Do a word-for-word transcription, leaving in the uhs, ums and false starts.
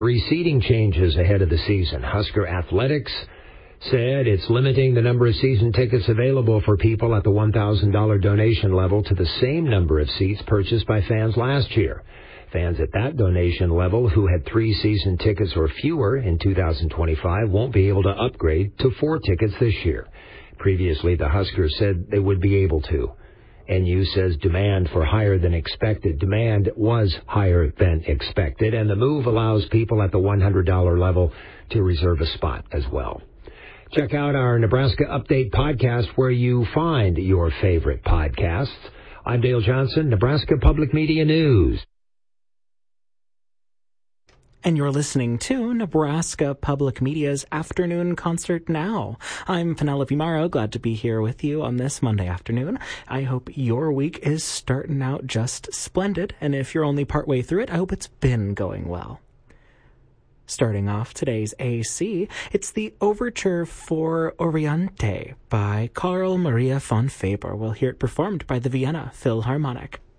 Three seating changes ahead of the season. Husker Athletics said it's limiting the number of season tickets available for people at the one thousand dollars donation level to the same number of seats purchased by fans last year. Fans at that donation level who had three season tickets or fewer in two thousand twenty-five won't be able to upgrade to four tickets this year. Previously, the Huskers said they would be able to. N U says demand for higher than expected. Demand was higher than expected, and the move allows people at the one hundred dollars level to reserve a spot as well. Check out our Nebraska Update podcast where you find your favorite podcasts. I'm Dale Johnson, Nebraska Public Media News. And you're listening to Nebraska Public Media's Afternoon Concert Now. I'm Penelope Morrow, glad to be here with you on this Monday afternoon. I hope your week is starting out just splendid, and if you're only partway through it, I hope it's been going well. Starting off today's A C, it's the Overture for Oriente by Carl Maria von Faber. We'll hear it performed by the Vienna Philharmonic.